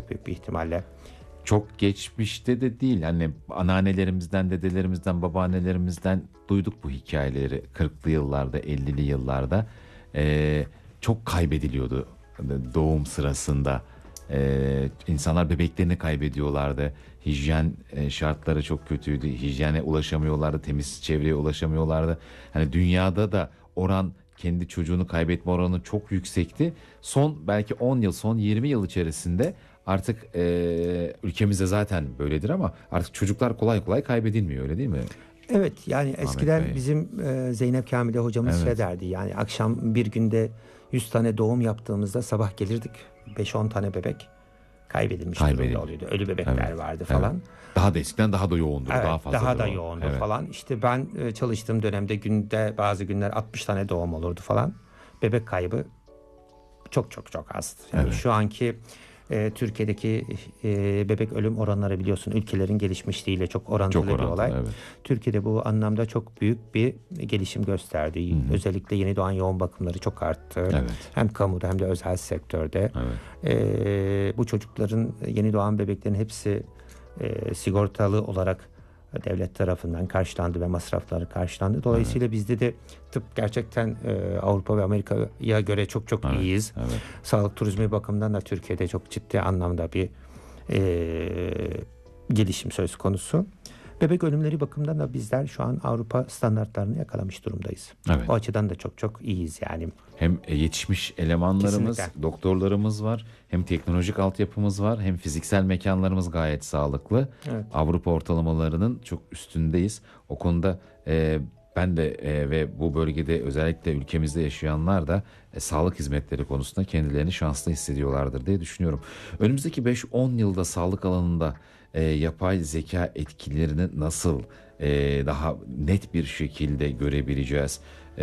çok büyük bir ihtimalle. Çok geçmişte de değil. Hani anneannelerimizden, dedelerimizden, babaannelerimizden duyduk bu hikayeleri. 40'lı yıllarda, 50'li yıllarda çok kaybediliyordu doğum sırasında. İnsanlar bebeklerini kaybediyorlardı. Hijyen şartları çok kötüydü. Hijyene ulaşamıyorlardı, temiz çevreye ulaşamıyorlardı. Hani dünyada da oran, kendi çocuğunu kaybetme oranı çok yüksekti. Son belki 10 yıl, son 20 yıl içerisinde artık ülkemizde zaten böyledir ama artık çocuklar kolay kolay kaybedilmiyor, öyle değil mi? Evet, yani eskiden Bey. bizim Zeynep Kamile hocamız Evet. derdi, yani akşam bir günde 100 tane doğum yaptığımızda sabah gelirdik, 5-10 tane bebek kaybedilmiş durumda oluyordu. Ölü bebekler Evet. vardı Evet. falan. Daha da eskiden daha da yoğundur. Evet, Daha fazladır daha da o. yoğundu Evet. falan. İşte ben çalıştığım dönemde günde bazı günler 60 tane doğum olurdu falan. Bebek kaybı çok çok çok azdı. Yani Evet. şu anki Türkiye'deki bebek ölüm oranları biliyorsun ülkelerin gelişmişliğiyle çok orantılı Çok bir orantılı, olay. evet. Türkiye'de bu anlamda çok büyük bir gelişim gösterdi. Özellikle yeni doğan yoğun bakımları çok arttı. Evet. Hem kamuda hem de özel sektörde. Evet. Bu çocukların, yeni doğan bebeklerin hepsi sigortalı olarak devlet tarafından karşılandı ve masrafları karşılandı. Dolayısıyla bizde de tıp gerçekten Avrupa ve Amerika'ya göre çok çok Evet. iyiyiz. Evet. Sağlık turizmi bakımından da Türkiye'de çok ciddi anlamda bir gelişim söz konusu. Bebek ölümleri bakımından da bizler şu an Avrupa standartlarını yakalamış durumdayız. Evet. O açıdan da çok çok iyiyiz yani. Hem yetişmiş elemanlarımız, Kesinlikle. doktorlarımız var. Hem teknolojik altyapımız var. Hem fiziksel mekanlarımız gayet sağlıklı. Evet. Avrupa ortalamalarının çok üstündeyiz. O konuda ben de ve bu bölgede, özellikle ülkemizde yaşayanlar da sağlık hizmetleri konusunda kendilerini şanslı hissediyorlardır diye düşünüyorum. Önümüzdeki 5-10 yılda sağlık alanında yapay zeka etkilerini nasıl daha net bir şekilde görebileceğiz?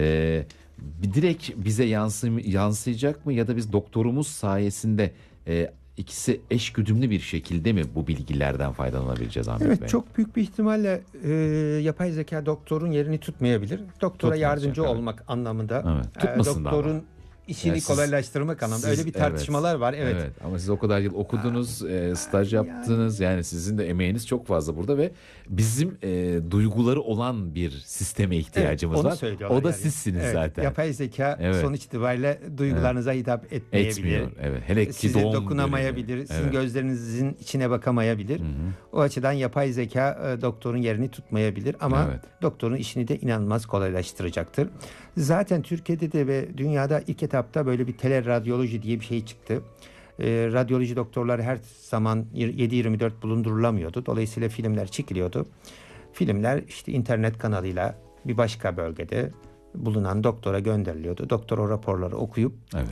Direkt bize yansıyacak mı, ya da biz doktorumuz sayesinde ikisi eşgüdümlü bir şekilde mi bu bilgilerden faydalanabileceğiz Ahmet Evet, Bey? çok büyük bir ihtimalle yapay zeka doktorun yerini tutmayabilir. Doktora Tutmayacak, yardımcı evet. olmak anlamında, Evet, tutmasın da ama. doktorun işini Yani kolaylaştırmak anlamında öyle bir tartışmalar var. Evet. Evet, ama siz o kadar yıl okudunuz, staj yaptınız. Yani sizin de emeğiniz çok fazla burada ve bizim duyguları olan bir sisteme ihtiyacımız onu var. söylüyorlar O da yani. sizsiniz Evet, zaten. yapay zeka Evet. sonuç itibariyle duygularınıza hitap etmeyebilir. Etmiyor. Evet. Hele ki Size doğum dokunamayabilir. dönemi. Sizin Evet. gözlerinizin içine bakamayabilir. O açıdan yapay zeka doktorun yerini tutmayabilir ama Evet. doktorun işini de inanılmaz kolaylaştıracaktır. Zaten Türkiye'de de ve dünyada ilk etapta böyle bir teleradyoloji diye bir şey çıktı. Radyoloji doktorları her zaman 7/24 bulundurulamıyordu. Dolayısıyla filmler çekiliyordu. Filmler işte internet kanalıyla bir başka bölgede bulunan doktora gönderiliyordu. Doktor o raporları okuyup Evet.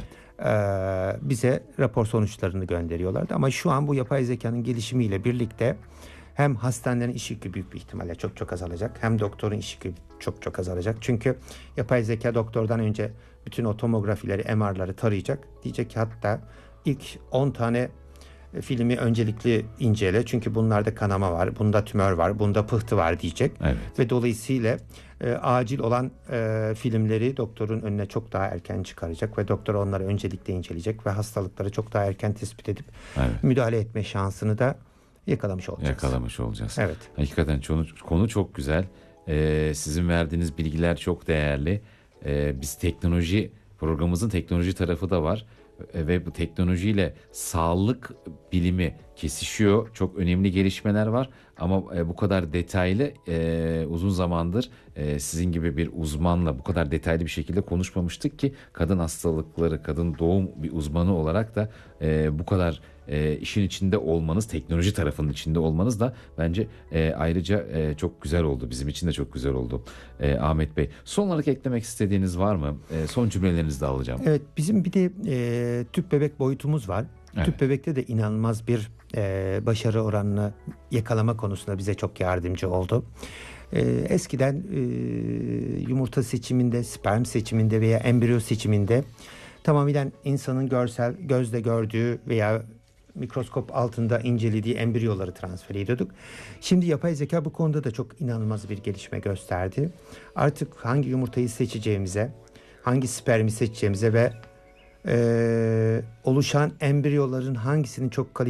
bize rapor sonuçlarını gönderiyorlardı. Ama şu an bu yapay zekanın gelişimiyle birlikte hem hastanelerin iş yükü büyük bir ihtimalle çok çok azalacak, hem doktorun iş yükü çok çok azalacak. Çünkü yapay zeka doktordan önce bütün o tomografileri, MR'ları tarayacak. Diyecek ki hatta ilk 10 tane filmi öncelikli incele. Çünkü bunlarda kanama var, bunda tümör var, bunda pıhtı var diyecek. Evet. Ve dolayısıyla acil olan filmleri doktorun önüne çok daha erken çıkaracak ve doktor onları öncelikle inceleyecek ve hastalıkları çok daha erken tespit edip müdahale etme şansını da yakalamış olacağız. Evet. Hakikaten konu çok güzel. Sizin verdiğiniz bilgiler çok değerli. Biz programımızın teknoloji tarafı da var. Ve bu teknolojiyle sağlık bilimi kesişiyor. Çok önemli gelişmeler var. Ama bu kadar detaylı uzun zamandır sizin gibi bir uzmanla bu kadar detaylı bir şekilde konuşmamıştık ki, kadın hastalıkları, kadın doğum bir uzmanı olarak da bu kadar işin içinde olmanız, teknoloji tarafının içinde olmanız da bence ayrıca çok güzel oldu. Bizim için de çok güzel oldu. Ahmet Bey, son olarak eklemek istediğiniz var mı? Son cümlelerinizi de alacağım. Evet, bizim bir de tüp bebek boyutumuz var. Evet. Tüp bebekte de inanılmaz bir başarı oranını yakalama konusunda bize çok yardımcı oldu. Eskiden yumurta seçiminde, sperm seçiminde veya embriyo seçiminde tamamen insanın gözle gördüğü veya mikroskop altında incelediği embriyoları transfer ediyorduk. Şimdi yapay zeka bu konuda da çok inanılmaz bir gelişme gösterdi. Artık hangi yumurtayı seçeceğimize, hangi spermi seçeceğimize ve oluşan embriyoların hangisinin çok kaliteli